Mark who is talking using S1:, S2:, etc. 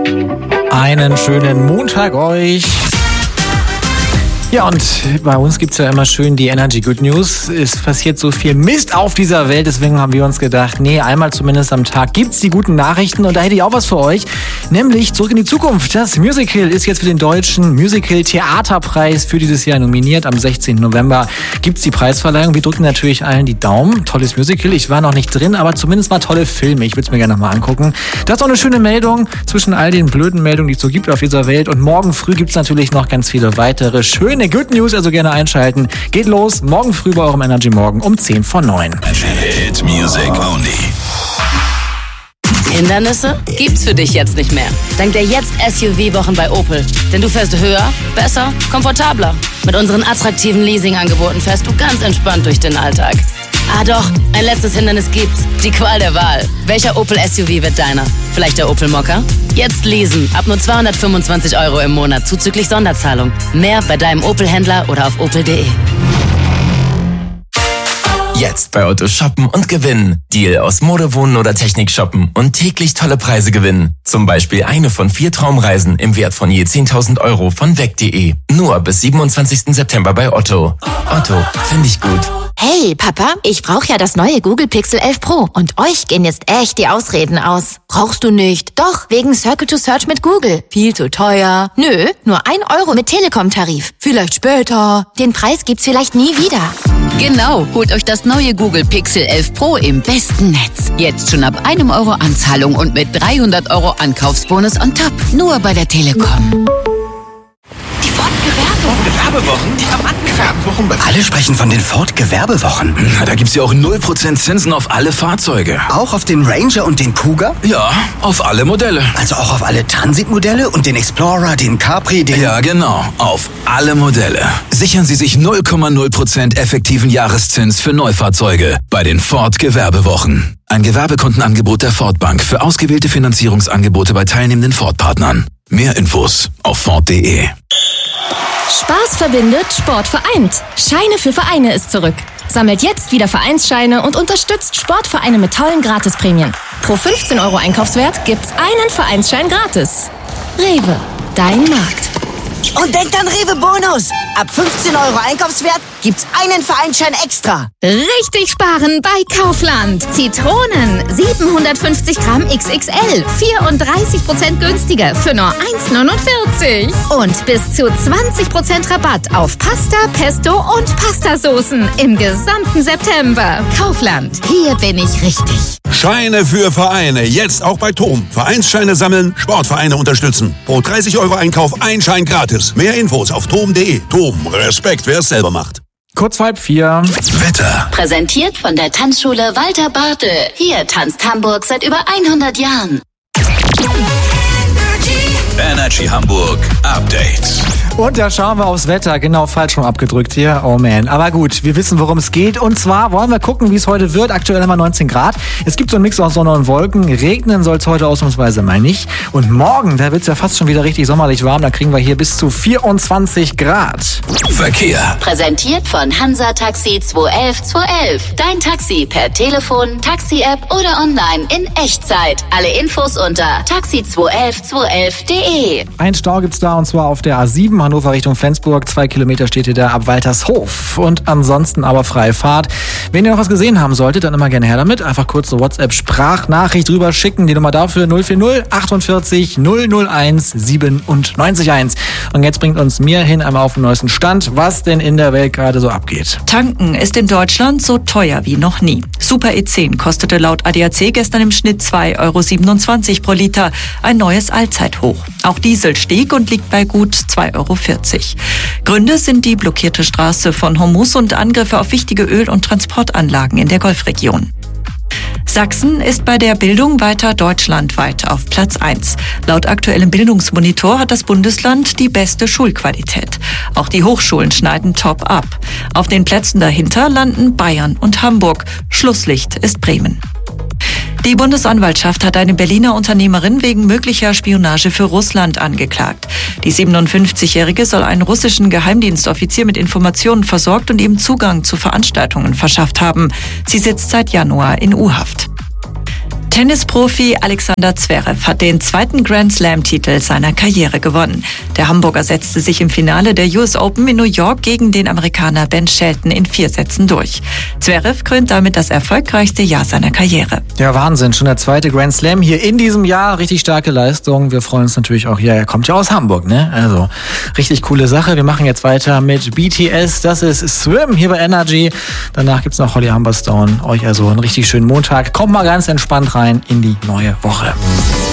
S1: Einen schönen Montag euch. Ja, und bei uns gibt's ja immer schön die Energy Good News. Es passiert so viel Mist auf dieser Welt, deswegen haben wir uns gedacht, nee, einmal zumindest am Tag gibt's die guten Nachrichten und da hätte ich auch was für euch, nämlich Zurück in die Zukunft. Das Musical ist jetzt für den Deutschen Musical-Theaterpreis für dieses Jahr nominiert. Am 16. November gibt's die Preisverleihung. Wir drücken natürlich allen die Daumen. Tolles Musical. Ich war noch nicht drin, aber zumindest mal tolle Filme. Ich würde es mir gerne nochmal angucken. Das ist auch eine schöne Meldung zwischen all den blöden Meldungen, die es so gibt auf dieser Welt. Und morgen früh gibt's natürlich noch ganz viele weitere schöne Good News, also gerne einschalten. Geht los, morgen früh bei eurem Energy Morgen um 10 vor 9.
S2: Hit Music Only.
S3: Hindernisse gibt's für dich jetzt nicht mehr. Dank der Jetzt-SUV-Wochen bei Opel. Denn du fährst höher, besser, komfortabler. Mit unseren attraktiven Leasing-Angeboten fährst du ganz entspannt durch den Alltag. Ah doch, ein letztes Hindernis gibt's. Die Qual der Wahl. Welcher Opel SUV wird deiner? Vielleicht der Opel Mokka? Jetzt leasen. Ab nur 225 € im Monat zuzüglich Sonderzahlung. Mehr bei deinem Opel-Händler oder auf opel.de.
S4: Jetzt bei Otto shoppen und gewinnen. Deal aus Mode, Wohnen oder Technik shoppen und täglich tolle Preise gewinnen. Zum Beispiel eine von 4 Traumreisen im Wert von je 10.000 € von weg.de. Nur bis 27. September bei Otto. Otto, finde ich gut.
S5: Hey, Papa, ich brauche ja das neue Google Pixel 11 Pro und euch gehen jetzt echt die Ausreden aus. Brauchst du nicht? Doch, wegen Circle to Search mit Google. Viel zu teuer. Nö, nur 1 € mit Telekom-Tarif. Vielleicht später. Den Preis gibt's vielleicht nie wieder.
S6: Genau, holt euch das neue Google Pixel 11 Pro im besten Netz. Jetzt schon ab 1 € Anzahlung und mit 300 € Ankaufsbonus on top. Nur bei der Telekom.
S7: Die Ford-Gewerbewochen? Die haben angefangen. Alle sprechen von den Ford-Gewerbewochen.
S2: Na, da gibt's ja auch 0% Zinsen auf alle Fahrzeuge.
S7: Auch auf den Ranger und den Cougar?
S2: Ja, auf alle Modelle.
S7: Also auch auf alle Transit-Modelle und den Explorer, den Capri, den...
S2: Ja, genau. Auf alle Modelle. Sichern Sie sich 0,0% effektiven Jahreszins für Neufahrzeuge bei den Ford-Gewerbewochen. Ein Gewerbekontenangebot der Ford Bank für ausgewählte Finanzierungsangebote bei teilnehmenden Ford-Partnern. Mehr Infos auf Ford.de.
S8: Spaß verbindet, Sport vereint. Scheine für Vereine ist zurück. Sammelt jetzt wieder Vereinsscheine und unterstützt Sportvereine mit tollen Gratisprämien. Pro 15 € Einkaufswert gibt's einen Vereinsschein gratis. Rewe, dein Markt.
S9: Und denkt an Rewe Bonus. Ab 15 € Einkaufswert gibt's einen Vereinsschein extra.
S8: Richtig sparen bei Kaufland. Zitronen, 750 Gramm XXL, 34% günstiger für nur 1,49. Und bis zu 20% Rabatt auf Pasta, Pesto und Pastasoßen im gesamten September. Kaufland, hier bin ich richtig.
S10: Scheine für Vereine, jetzt auch bei TOM. Vereinsscheine sammeln, Sportvereine unterstützen. Pro 30 € Einkauf ein Schein gratis. Mehr Infos auf tom.de. TOM, Respekt, wer es selber macht.
S1: Kurz 3:30.
S2: Wetter.
S6: Präsentiert von der Tanzschule Walter Bartel. Hier tanzt Hamburg seit über 100 Jahren.
S2: Energy Hamburg Update.
S1: Und da schauen wir aufs Wetter. Genau, falsch rum abgedrückt hier. Oh man. Aber gut, wir wissen, worum es geht. Und zwar wollen wir gucken, wie es heute wird. Aktuell haben wir 19 Grad. Es gibt so einen Mix aus Sonne und Wolken. Regnen soll es heute ausnahmsweise mal nicht. Und morgen, da wird es ja fast schon wieder richtig sommerlich warm. Da kriegen wir hier bis zu 24 Grad.
S2: Verkehr.
S6: Präsentiert von Hansa Taxi 211 211. Dein Taxi per Telefon, Taxi-App oder online in Echtzeit. Alle Infos unter taxi211211.de.
S1: Ein Stau gibt's da und zwar auf der A7 Hannover Richtung Flensburg. 2 Kilometer steht ihr da ab Waltershof. Und ansonsten aber freie Fahrt. Wenn ihr noch was gesehen haben solltet, dann immer gerne her damit. Einfach kurz eine WhatsApp-Sprachnachricht drüber schicken. Die Nummer dafür 040 48 001 97 1. Und jetzt bringt uns mir hin einmal auf den neuesten Stand, was denn in der Welt gerade so abgeht.
S11: Tanken ist in Deutschland so teuer wie noch nie. Super E10 kostete laut ADAC gestern im Schnitt 2,27 € pro Liter. Ein neues Allzeithoch. Auch Diesel stieg und liegt bei gut 2,40 €. Gründe sind die blockierte Straße von Hormuz und Angriffe auf wichtige Öl- und Transportanlagen in der Golfregion. Sachsen ist bei der Bildung weiter deutschlandweit auf Platz 1. Laut aktuellem Bildungsmonitor hat das Bundesland die beste Schulqualität. Auch die Hochschulen schneiden top ab. Auf den Plätzen dahinter landen Bayern und Hamburg. Schlusslicht ist Bremen. Die Bundesanwaltschaft hat eine Berliner Unternehmerin wegen möglicher Spionage für Russland angeklagt. Die 57-Jährige soll einen russischen Geheimdienstoffizier mit Informationen versorgt und ihm Zugang zu Veranstaltungen verschafft haben. Sie sitzt seit Januar in U-Haft. Tennisprofi Alexander Zverev hat den zweiten Grand Slam-Titel seiner Karriere gewonnen. Der Hamburger setzte sich im Finale der US Open in New York gegen den Amerikaner Ben Shelton in 4 Sätzen durch. Zverev krönt damit das erfolgreichste Jahr seiner Karriere.
S1: Ja, Wahnsinn. Schon der zweite Grand Slam hier in diesem Jahr. Richtig starke Leistung. Wir freuen uns natürlich auch. Ja, er kommt ja aus Hamburg, ne? Also, richtig coole Sache. Wir machen jetzt weiter mit BTS. Das ist Swim hier bei Energy. Danach gibt's noch Holly Humberstone. Euch also einen richtig schönen Montag. Kommt mal ganz entspannt rein in die neue Woche.